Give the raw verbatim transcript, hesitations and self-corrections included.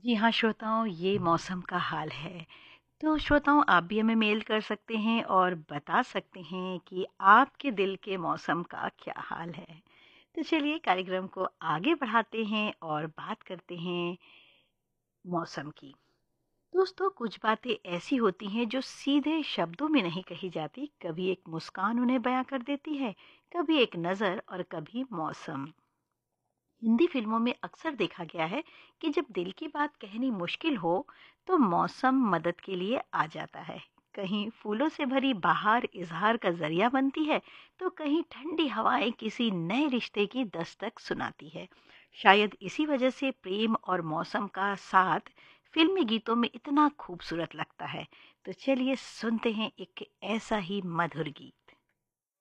जी हाँ, श्रोताओं, ये मौसम का हाल है। तो श्रोताओं, आप भी हमें मेल कर सकते हैं और बता सकते हैं कि आपके दिल के मौसम का क्या हाल है। तो चलिए कार्यक्रम को आगे बढ़ाते हैं और बात करते हैं मौसम की। दोस्तों, कुछ बातें ऐसी होती हैं जो सीधे शब्दों में नहीं कही जाती। कभी एक मुस्कान उन्हें बयां कर देती है, कभी एक नज़र और कभी मौसम। हिंदी फिल्मों में अक्सर देखा गया है कि जब दिल की बात कहनी मुश्किल हो तो मौसम मदद के लिए आ जाता है। कहीं फूलों से भरी बहार इजहार का जरिया बनती है, तो कहीं ठंडी हवाएं किसी नए रिश्ते की दस्तक सुनाती है। शायद इसी वजह से प्रेम और मौसम का साथ फिल्मी गीतों में इतना खूबसूरत लगता है। तो चलिए सुनते हैं एक ऐसा ही मधुर गीत।